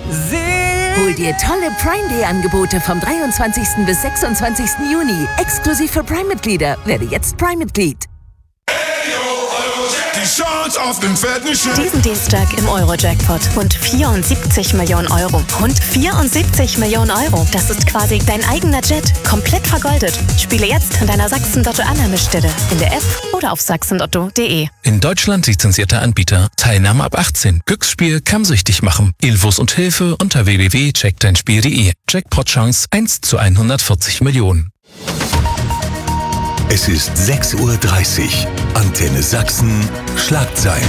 Hol dir tolle Prime Day Angebote vom 23. bis 26. Juni. Exklusiv für Prime-Mitglieder. Werde jetzt Prime-Mitglied. Die Chance auf den fetten Schein. Diesen Dienstag im Euro-Jackpot. Rund 74 Millionen Euro. Rund 74 Millionen Euro. Das ist quasi dein eigener Jet. Komplett vergoldet. Spiele jetzt an deiner Sachsen-Lotto-Annahmestelle. In der App oder auf sachsenlotto.de. In Deutschland lizenzierter Anbieter. Teilnahme ab 18. Glücksspiel kann süchtig machen. Infos und Hilfe unter www.checkdeinspiel.de. Jackpot-Chance 1 zu 140 Millionen. Es ist 6:30 Uhr. Antenne Sachsen. Schlagzeilen.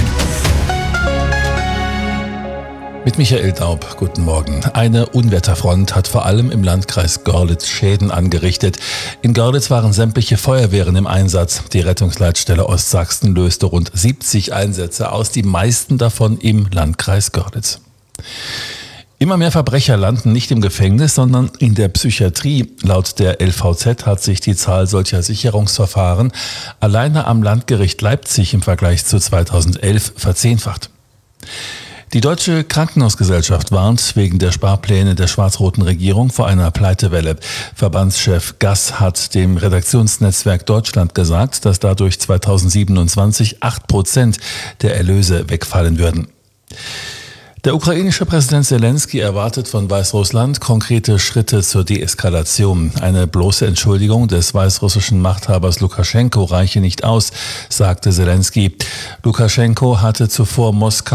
Mit Michael Daub, guten Morgen. Eine Unwetterfront hat vor allem im Landkreis Görlitz Schäden angerichtet. In Görlitz waren sämtliche Feuerwehren im Einsatz. Die Rettungsleitstelle Ostsachsen löste rund 70 Einsätze aus, die meisten davon im Landkreis Görlitz. Immer mehr Verbrecher landen nicht im Gefängnis, sondern in der Psychiatrie. Laut der LVZ hat sich die Zahl solcher Sicherungsverfahren alleine am Landgericht Leipzig im Vergleich zu 2011 verzehnfacht. Die Deutsche Krankenhausgesellschaft warnt wegen der Sparpläne der schwarz-roten Regierung vor einer Pleitewelle. Verbandschef Gass hat dem Redaktionsnetzwerk Deutschland gesagt, dass dadurch 2027 8% der Erlöse wegfallen würden. Der ukrainische Präsident Zelensky erwartet von Weißrussland konkrete Schritte zur Deeskalation. Eine bloße Entschuldigung des weißrussischen Machthabers Lukaschenko reiche nicht aus, sagte Zelensky. Lukaschenko hatte zuvor Moskau